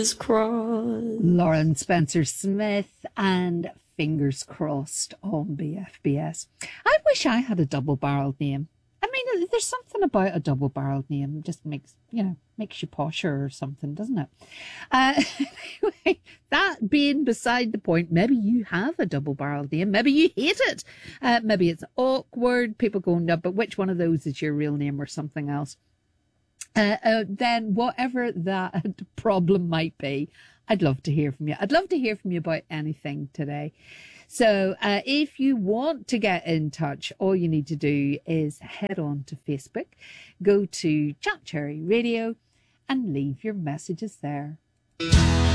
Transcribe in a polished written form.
fingers crossed. Lauren Spencer Smith and Fingers Crossed on BFBS. I wish I had a double-barreled name. I mean, there's something about a double-barreled name. It just makes you posher or something, doesn't it? Anyway, that being beside the point, maybe you have a double-barreled name. Maybe you hate it. Maybe it's awkward. People going, no, but which one of those is your real name or something else? Then whatever that problem might be, I'd love to hear from you. I'd love to hear from you about anything today. So if you want to get in touch, all you need to do is head on to Facebook, go to Chat Cherry Radio and leave your messages there.